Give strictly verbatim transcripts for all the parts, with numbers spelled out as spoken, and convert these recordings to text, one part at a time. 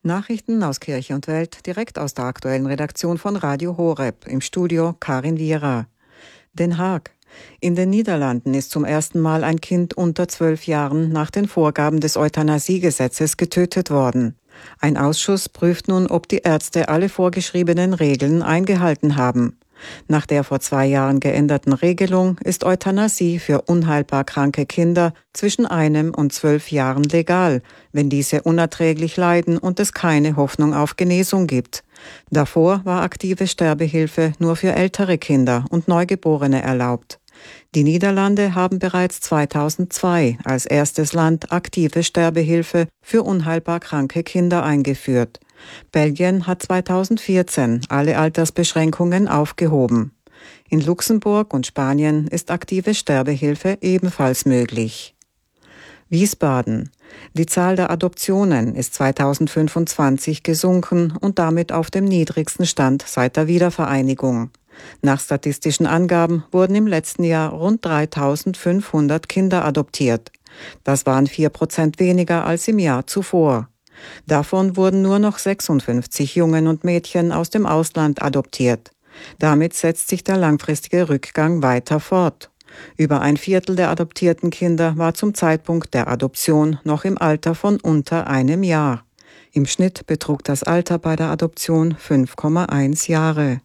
Nachrichten aus Kirche und Welt direkt aus der aktuellen Redaktion von Radio Horeb. Im Studio Karin Viera. Den Haag. In den Niederlanden ist zum ersten Mal ein Kind unter zwölf Jahren nach den Vorgaben des Euthanasiegesetzes getötet worden. Ein Ausschuss prüft nun, ob die Ärzte alle vorgeschriebenen Regeln eingehalten haben. Nach der vor zwei Jahren geänderten Regelung ist Euthanasie für unheilbar kranke Kinder zwischen einem und zwölf Jahren legal, wenn diese unerträglich leiden und es keine Hoffnung auf Genesung gibt. Davor war aktive Sterbehilfe nur für ältere Kinder und Neugeborene erlaubt. Die Niederlande haben bereits zweitausendzwei als erstes Land aktive Sterbehilfe für unheilbar kranke Kinder eingeführt. Belgien hat zweitausendvierzehn alle Altersbeschränkungen aufgehoben. In Luxemburg und Spanien ist aktive Sterbehilfe ebenfalls möglich. Wiesbaden. Die Zahl der Adoptionen ist zweitausendfünfundzwanzig gesunken und damit auf dem niedrigsten Stand seit der Wiedervereinigung. Nach statistischen Angaben wurden im letzten Jahr rund dreitausendfünfhundert Kinder adoptiert. Das waren vier Prozent weniger als im Jahr zuvor. Davon wurden nur noch sechsundfünfzig Jungen und Mädchen aus dem Ausland adoptiert. Damit setzt sich der langfristige Rückgang weiter fort. Über ein Viertel der adoptierten Kinder war zum Zeitpunkt der Adoption noch im Alter von unter einem Jahr. Im Schnitt betrug das Alter bei der Adoption fünf Komma eins Jahre.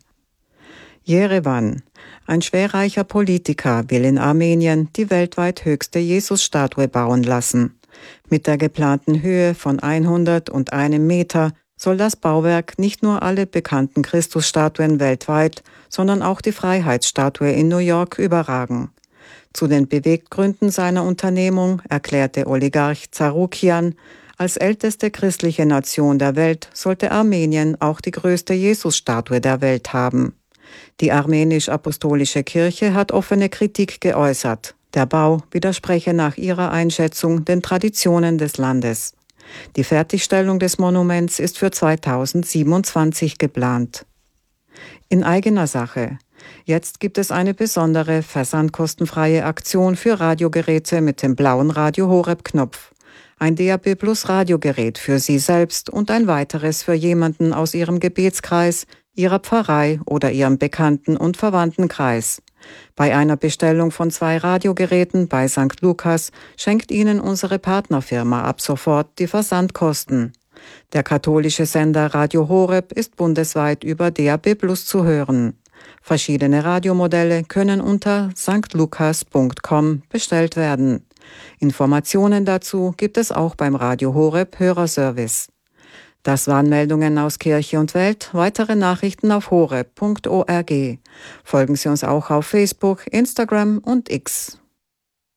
Jerewan. Ein schwerreicher Politiker will in Armenien die weltweit höchste Jesusstatue bauen lassen. Mit der geplanten Höhe von hundert und einem Meter soll das Bauwerk nicht nur alle bekannten Christusstatuen weltweit, sondern auch die Freiheitsstatue in New York überragen. Zu den Beweggründen seiner Unternehmung erklärte Oligarch Zarukian, als älteste christliche Nation der Welt sollte Armenien auch die größte Jesusstatue der Welt haben. Die armenisch-apostolische Kirche hat offene Kritik geäußert. Der Bau widerspreche nach ihrer Einschätzung den Traditionen des Landes. Die Fertigstellung des Monuments ist für zweitausendsiebenundzwanzig geplant. In eigener Sache. Jetzt gibt es eine besondere, versandkostenfreie Aktion für Radiogeräte mit dem blauen Radio Horeb-Knopf. Ein D A B Plus Radiogerät für Sie selbst und ein weiteres für jemanden aus Ihrem Gebetskreis, Ihrer Pfarrei oder Ihrem Bekannten- und Verwandtenkreis. Bei einer Bestellung von zwei Radiogeräten bei Sankt Lukas schenkt Ihnen unsere Partnerfirma ab sofort die Versandkosten. Der katholische Sender Radio Horeb ist bundesweit über D A B Plus zu hören. Verschiedene Radiomodelle können unter sankt lukas punkt com bestellt werden. Informationen dazu gibt es auch beim Radio Horeb Hörerservice. Das waren Meldungen aus Kirche und Welt. Weitere Nachrichten auf horeb punkt org. Folgen Sie uns auch auf Facebook, Instagram und X.